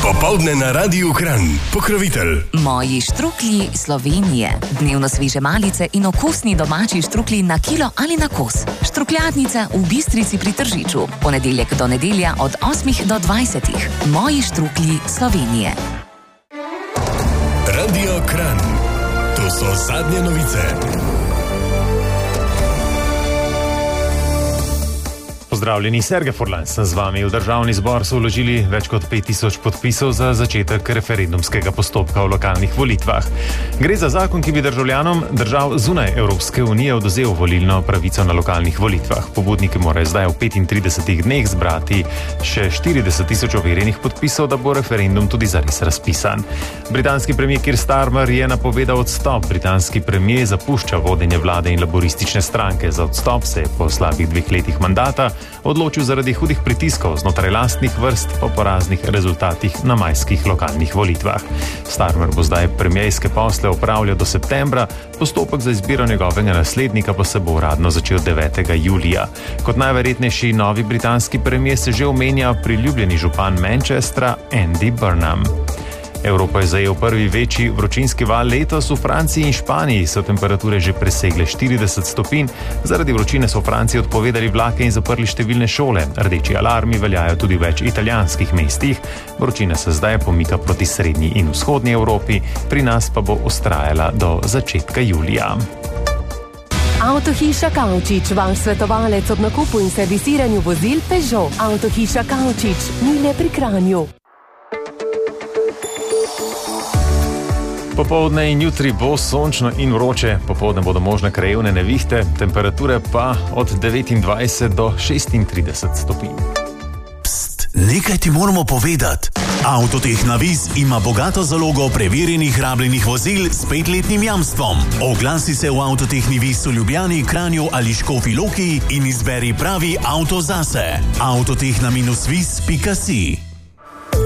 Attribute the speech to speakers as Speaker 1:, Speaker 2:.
Speaker 1: Popoldne na Radiu Kranj. Pokrovitelj
Speaker 2: Moji štruklji Slovenije. Dnevno sveže malice in okusni domači štruklji na kilo ali na kos. Štrukljadnica v Bistrici pri Tržiču. Ponedeljek do nedelja od 8 do 20. Moji štruklji Slovenije.
Speaker 1: Radio Kranj. To so zadnje novice.
Speaker 3: Pozdravljeni, Sergej Furlan sem z vami. V državni zbor so vložili več kot 5000 podpisov za začetek referendumskega postopka v lokalnih volitvah. Gre za zakon, ki bi državljanom držav zunaj Evropske unije odvzel volilno pravico na lokalnih volitvah. Pobudniki morajo zdaj v 35 dneh zbrati še 40 000 overjenih podpisov, da bo referendum tudi zares razpisan. Britanski premier Keir Starmer je napovedal odstop. Britanski premier zapušča vodenje vlade in laboristične stranke. Za odstop se je po slabih 2 letih mandata odločil zaradi hudih pritiskov znotraj lastnih vrst po poraznih rezultatih na majskih lokalnih volitvah. Starmer bo zdaj premierske posle opravljal do septembra, postopek za izbiro njegovega naslednika pa se bo uradno začel 9. julija. Kot najverjetnejši novi britanski premier se že omenja priljubljeni župan Manchestra Andy Burnham. Evropa je zajel prvi večji vročinski val letos. V Franciji in Španiji so temperature že presegle 40 stopinj. Zaradi vročine so v Franciji odpovedali vlake in zaprli številne šole. Rdeči alarmi veljajo tudi v več italijanskih mestih. Vročina se zdaj pomika proti srednji in vzhodnji Evropi, pri nas pa bo vztrajala do začetka julija.
Speaker 4: Avtohiša Kavčič, vaš svetovalec ob nakupu in servisiranju vozil Peugeot. Avtohiša Kavčič, Mile pri Kranju.
Speaker 3: Popoldne in jutri bo sončno in vroče, popoldne bodo možne krajevne nevihte, temperature pa od 29 do 36 stopinj.
Speaker 5: Pst, nekaj ti moramo povedati. Avtotehnaviz ima bogato zalogo preverjenih rabljenih vozil s 5-letnim jamstvom. Oglasi se v Avtotehnaviz v Ljubljani, Kranju ali Škofji Loki in izberi pravi avto zase. Avtotehna-viz.si